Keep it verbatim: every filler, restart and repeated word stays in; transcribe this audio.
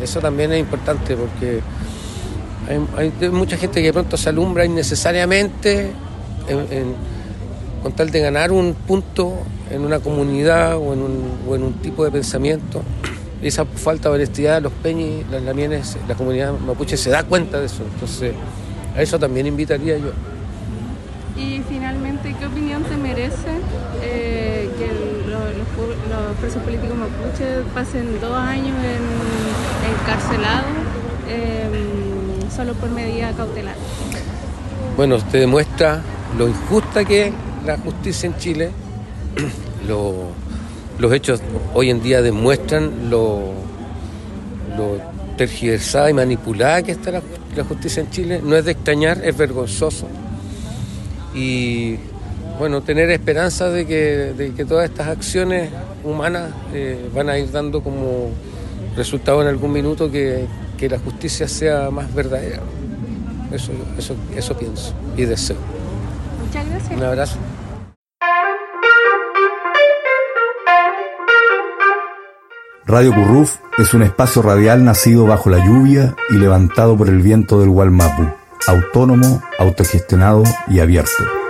eso también es importante porque hay, hay mucha gente que de pronto se alumbra innecesariamente en, en, con tal de ganar un punto en una comunidad o en un, o en un tipo de pensamiento. Esa falta de honestidad, los peñis, las lamienes, la comunidad mapuche se da cuenta de eso. Entonces, a eso también invitaría yo. Y finalmente, ¿qué opinión te merece eh, que el, lo, los, los presos políticos mapuches pasen dos años en, encarcelados eh, solo por medida cautelar? Bueno, te demuestra lo injusta que es la justicia en Chile. lo, los hechos hoy en día demuestran lo, lo tergiversada y manipulada que está la, la justicia en Chile. No es de extrañar, es vergonzoso. Y bueno, tener esperanza de que, de que todas estas acciones humanas eh, van a ir dando como resultado en algún minuto que, que la justicia sea más verdadera. Eso, eso, eso pienso y deseo. Muchas gracias. Un abrazo. Radio Curruf es un espacio radial nacido bajo la lluvia y levantado por el viento del Gualmapu, autónomo, autogestionado y abierto.